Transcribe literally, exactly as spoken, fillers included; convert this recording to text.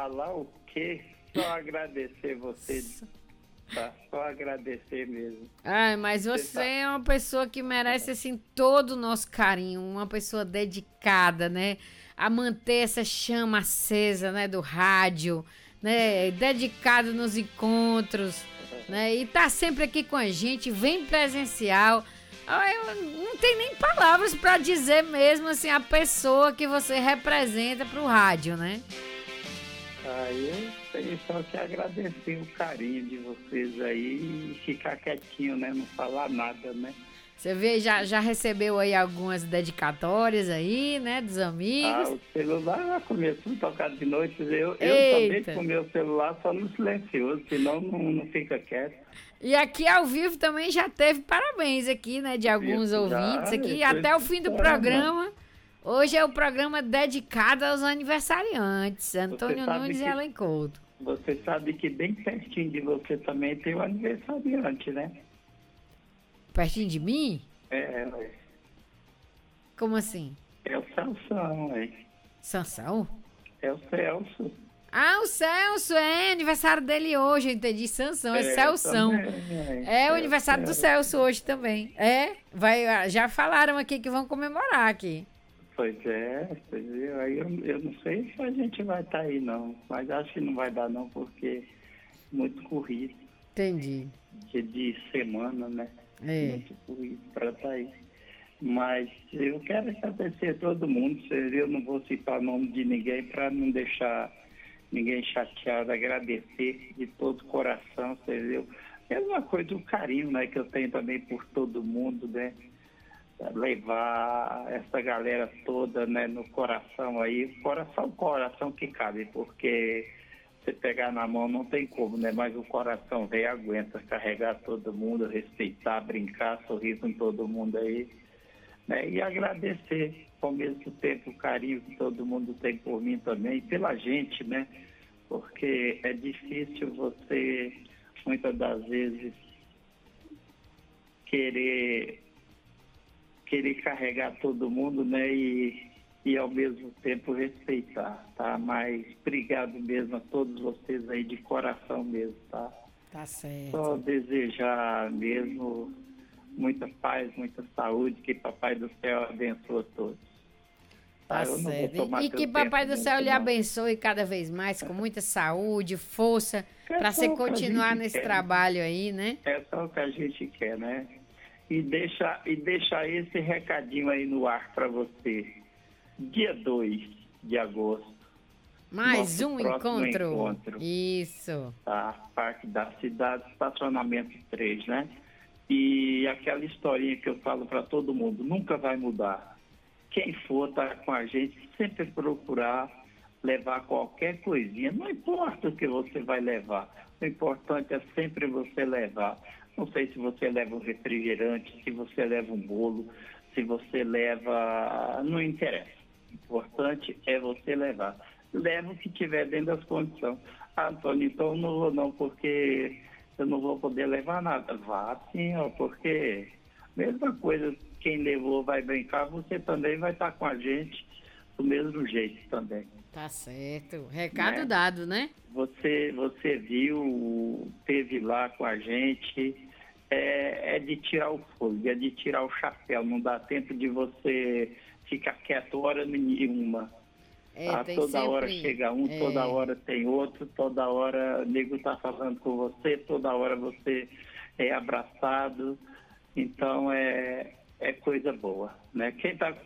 falar o quê? Só agradecer você, tá? Só agradecer mesmo. Ai, mas você, Você tá- é uma pessoa que merece, assim, todo o nosso carinho, uma pessoa dedicada, né, a manter essa chama acesa, né, do rádio, né, dedicado nos encontros, né, e tá sempre aqui com a gente, vem presencial. Ah, eu não tenho nem palavras para dizer mesmo, assim, a pessoa que você representa pro rádio, né? Aí eu tenho só que agradecer o carinho de vocês aí e ficar quietinho, né? Não falar nada, né? Você vê, já, já recebeu aí algumas dedicatórias aí, né, dos Ah, amigos. o celular começou a tocar de noite. Eu, eu só deixo Eita! com o meu celular só no silencioso, senão não, não fica quieto. E aqui ao vivo também já teve parabéns aqui, né, de alguns Isso ouvintes já, aqui, eu tô até o fim do escutando. programa. Hoje é o programa dedicado aos aniversariantes, Você Antônio sabe Nunes e que Ellen Couto. você sabe que bem pertinho de você também tem o aniversariante, né? Pertinho de mim? É, ué. Como assim? É o Celso, ué. Sansão? É o Celso. Ah, o Celso, é aniversário dele hoje, eu entendi, Sansão, é, É, Celsão. também, É o é o aniversário do Celso. Celso hoje também. É, vai, já falaram aqui que vão comemorar aqui. Pois é, pois é. Aí eu, eu não sei se a gente vai estar aí não, mas acho que não vai dar não, porque muito corrido, Entendi. dia de semana, né? É. Muito corrido para estar aí. Mas eu quero agradecer a todo mundo, eu não vou citar o nome de ninguém para não deixar ninguém chateado, agradecer de todo o coração, entendeu? Mesma coisa, o carinho, né, que eu tenho também por todo mundo, né? Levar essa galera toda, né, no coração aí, coração, coração que cabe, porque você pegar na mão não tem como, né, mas o coração vem, aguenta carregar todo mundo, respeitar, brincar, sorrir com todo mundo aí, né, e agradecer ao mesmo tempo o carinho que todo mundo tem por mim também, pela gente, né, porque é difícil você, muitas das vezes, querer querer carregar todo mundo, né, e, e ao mesmo tempo respeitar, tá? Mas obrigado mesmo a todos vocês aí de coração mesmo, tá? Tá certo. Só desejar mesmo muita paz, muita saúde, que Papai do Céu abençoe a todos. Tá Eu não vou certo. tomar E teu que Papai tempo do Céu muito, lhe não. abençoe cada vez mais, com muita saúde, força, É pra você só o que a continuar gente nesse quer, né? trabalho aí, né? É só o que a gente quer, né? E deixa, e deixa esse recadinho aí no ar para você. Dia dois de agosto, Mais nosso um próximo encontro. encontro, Isso. tá? Parque da Cidade, estacionamento três, né? E aquela historinha que eu falo para todo mundo, nunca vai mudar. Quem for tá com a gente, sempre procurar levar qualquer coisinha, não importa o que você vai levar, o importante é sempre você levar. Não sei se você leva um refrigerante, se você leva um bolo, se você leva... não interessa. O importante é você levar. Leva o que tiver dentro das condições. Ah, Antônio, então eu não vou não, porque eu não vou poder levar nada. Vá sim, ó, porque mesma coisa, quem levou vai brincar, você também vai estar com a gente do mesmo jeito também. Tá certo. Recado Né? dado, né? Você, você viu, teve lá com a gente, é, é de tirar o fôlego, é de tirar o chapéu, não dá tempo de você ficar quieto hora nenhuma. É, Tá? tem Toda sempre... hora chega um, é, toda hora tem outro, toda hora o nego está falando com você, toda hora você é abraçado, então é, é coisa boa. Né? Quem está